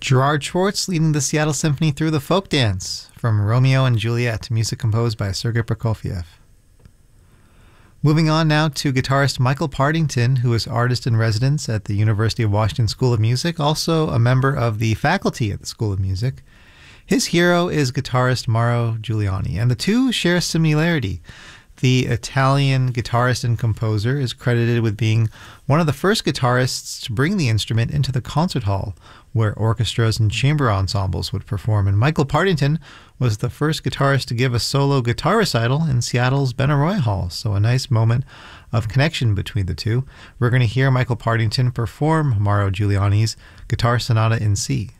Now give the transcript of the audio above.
Gerard Schwartz leading the Seattle Symphony through the folk dance from Romeo and Juliet, music composed by Sergei Prokofiev. Moving on now to guitarist Michael Partington, who is artist in residence at the University of Washington School of Music, also a member of the faculty at the School of Music. His hero is guitarist Mauro Giuliani, and the two share a similarity. The Italian guitarist and composer is credited with being one of the first guitarists to bring the instrument into the concert hall, where orchestras and chamber ensembles would perform. And Michael Partington was the first guitarist to give a solo guitar recital in Seattle's Benaroya Hall. So a nice moment of connection between the two. We're going to hear Michael Partington perform Mauro Giuliani's Guitar Sonata in C.